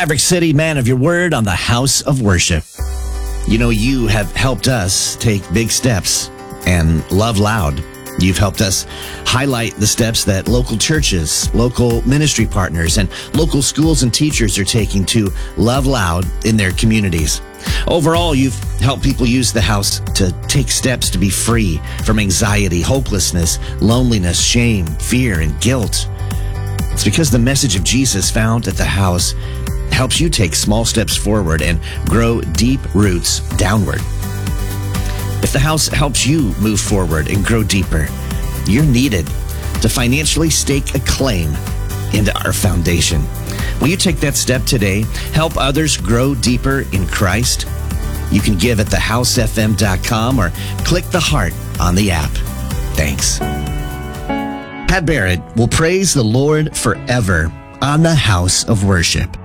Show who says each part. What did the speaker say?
Speaker 1: Maverick City, man of your word on the House of Worship. You know, you have helped us take big steps and love loud. You've helped us highlight the steps that local churches, local ministry partners, and local schools and teachers are taking to love loud in their communities. Overall, you've helped people use the house to take steps to be free from anxiety, hopelessness, loneliness, shame, fear, and guilt. It's because the message of Jesus found at the house helps you take small steps forward and grow deep roots downward. If the house helps you move forward and grow deeper, you're needed to financially stake a claim into our foundation. Will you take that step today? Help others grow deeper in Christ? You can give at thehousefm.com or click the heart on the app. Thanks. Pat Barrett will praise the Lord forever on the House of Worship.